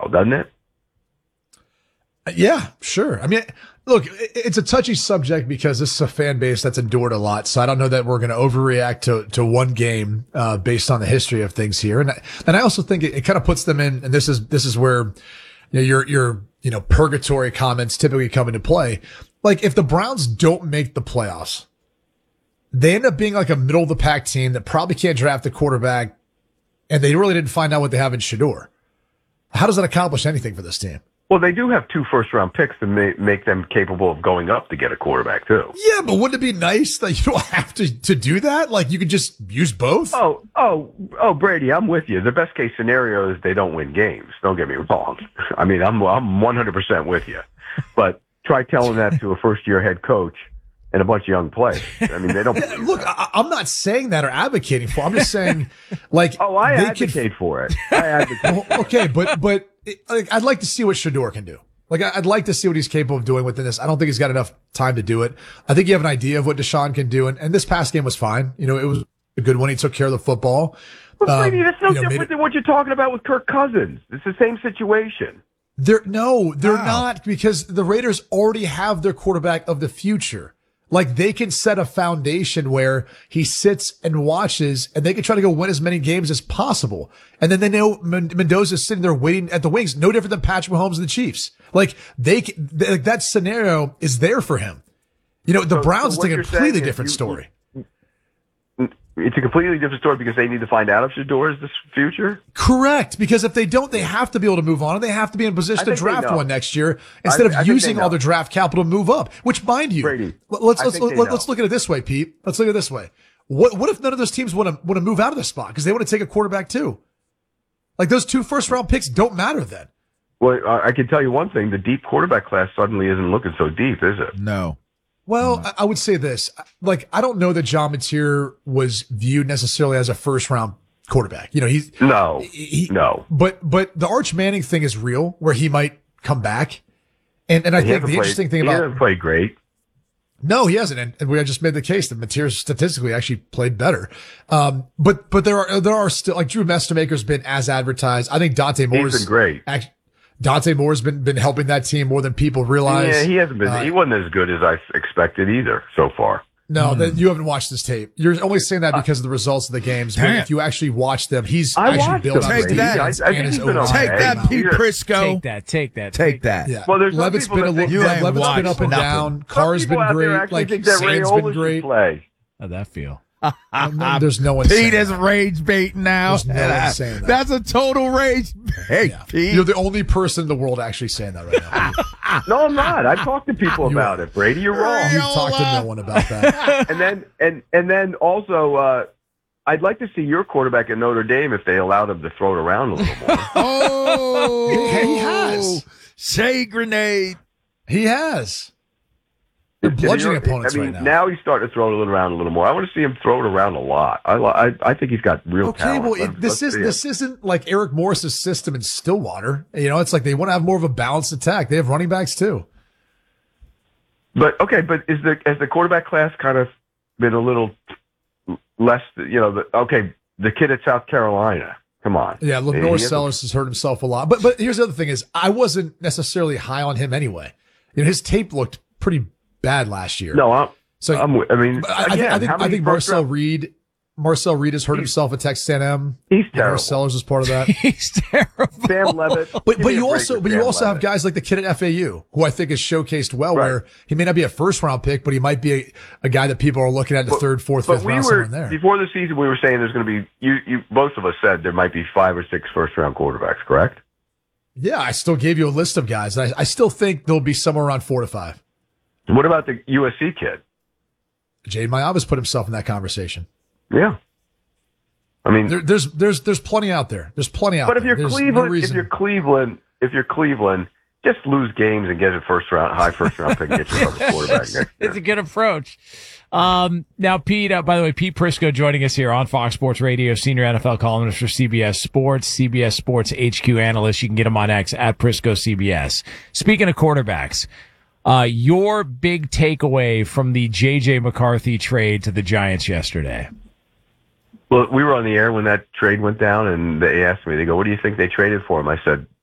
while, doesn't it? Yeah, sure. I mean, look, it's a touchy subject because this is a fan base that's endured a lot. So I don't know that we're going to overreact to one game, based on the history of things here. And I also think it kind of puts them in, and this is where, your purgatory comments typically come into play. Like if the Browns don't make the playoffs, they end up being like a middle of the pack team that probably can't draft a quarterback, and they really didn't find out what they have in Shedeur. How does that accomplish anything for this team? Well, they do have 2 first-round picks to make them capable of going up to get a quarterback, too. Yeah, but wouldn't it be nice that you don't have to do that? Like, you could just use both? Oh, Brady, I'm with you. The best-case scenario is they don't win games. Don't get me wrong. I mean, I'm 100% with you. But try telling that to a first-year head coach and a bunch of young players. I mean, they don't. Look, I'm not saying that or advocating for. I'm just saying, like, I advocate for it. I advocate. Well, okay, but I'd like to see what Shedeur can do. Like, I'd like to see what he's capable of doing within this. I don't think he's got enough time to do it. I think you have an idea of what Deshaun can do, and this past game was fine. It was a good one. He took care of the football. But Brady, that's no different than what you're talking about with Kirk Cousins. It's the same situation. They're not, because the Raiders already have their quarterback of the future. Like, they can set a foundation where he sits and watches, and they can try to go win as many games as possible. And then they know Mendoza's sitting there waiting at the wings, no different than Patrick Mahomes and the Chiefs. Like, that scenario is there for him. The Browns take a completely different story. It's a completely different story because they need to find out if Shedeur is the future? Correct. Because if they don't, they have to be able to move on, and they have to be in a position to draft one next year instead of using all their draft capital to move up, which, mind you, Brady, let's look at it this way, Pete. Let's look at it this way. What if none of those teams want to move out of the spot because they want to take a quarterback too? Like, those 2 first-round picks don't matter then. Well, I can tell you one thing. The deep quarterback class suddenly isn't looking so deep, is it? No. Well, I would say this. Like, I don't know that John Mateer was viewed necessarily as a first-round quarterback. No. But the Arch Manning thing is real, where he might come back. And I think the interesting thing about... He hasn't played great. No, he hasn't. And we just made the case that Mateer statistically actually played better. But there are still, like, Drew Mestemaker's been as advertised. I think Dante Moore's been great. Dante Moore's been helping that team more than people realize. Yeah, he hasn't been. He wasn't as good as I expected either so far. No, you haven't watched this tape. You're only saying that because of the results of the games. But if you actually watch them, he's actually built on his defense. Take that, Pete Prisco. Take that. Yeah. Well, there's Levitt's been up and down. Carr's been great. Like, Sand's been great. How'd that feel? There's no one. Pete is rage baiting now. There's no one saying that. That's a total rage bait, Pete. You're the only person in the world actually saying that right now. No, I'm not. I talked to people about it, Brady. You're wrong. You've talked to no one about that. and then also, I'd like to see your quarterback at Notre Dame if they allowed him to throw it around a little more. He has. Say grenade. He has. They're bludgeoning opponents right now. Now he's starting to throw it around a little more. I want to see him throw it around a lot. I think he's got real talent. Okay, well, this isn't like Eric Morris's system in Stillwater. It's like they want to have more of a balanced attack. They have running backs too. But has the quarterback class kind of been a little less? The kid at South Carolina. Come on. Yeah, Lenore Sellers has hurt himself a lot. But here's the other thing: is I wasn't necessarily high on him anyway. His tape looked pretty bad last year. No, I think Marcel Reed has hurt himself at Texas A&M. He's terrible. Sellers is part of that. He's terrible. Sam Levitt. But you also have guys like the kid at FAU who I think has showcased well, where he may not be a first round pick, but he might be a guy that people are looking at the third, fourth, fifth round somewhere in there. Before the season, we were saying there's going to be you. Both of us said there might be 5 or 6 first round quarterbacks. Correct? Yeah, I still gave you a list of guys. I still think there'll be somewhere around 4 to 5. What about the USC kid? Jade Mayaba's put himself in that conversation. Yeah. I mean, there's plenty out there. There's plenty out there. But if you're Cleveland, just lose games and get a high first round pick and get yourself a quarterback next year. It's a good approach. Now, Pete, by the way, Pete Prisco joining us here on Fox Sports Radio, senior NFL columnist for CBS Sports, CBS Sports HQ analyst. You can get him on X at Prisco CBS. Speaking of quarterbacks, your big takeaway from the J.J. McCarthy trade to the Giants yesterday? Well, we were on the air when that trade went down, and they asked me, they go, what do you think they traded for him? I said,